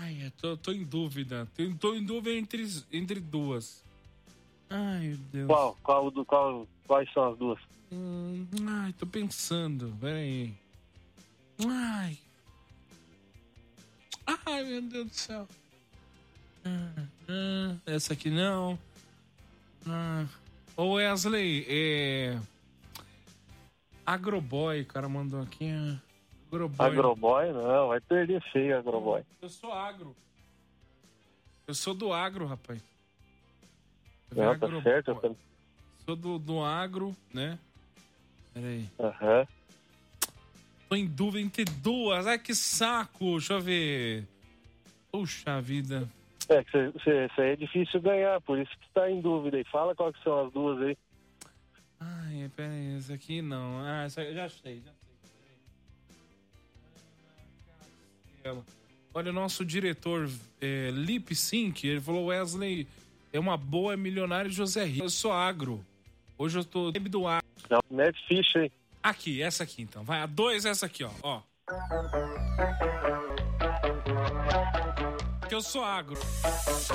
Ai, eu tô em dúvida. Tô em dúvida entre duas. Ai, meu Deus. Quais são as duas? Ai, tô pensando. Pera aí. Ai. Ai, meu Deus do céu. Essa aqui não. Ô, Wesley, Agroboy, o cara mandou aqui. Agroboy? Não, vai perder feio, Agroboy. Eu sou agro. Eu sou do agro, rapaz. Não, tá certo. Sou do agro, né? Peraí. Aham. Tô em dúvida entre duas. Ai, que saco. Deixa eu ver. Puxa vida. Isso aí é difícil ganhar, por isso que tá em dúvida. E fala quais que são as duas aí. Ai, peraí, essa aqui não. Essa eu já sei. Olha, o nosso diretor Lip Sync, ele falou: Wesley, é uma boa, é milionário José Rico. Eu sou agro. Hoje eu tô do agro. Não, mete ficha aí. Aqui, essa aqui então. Vai, a 2, essa aqui, ó. Que eu sou agro.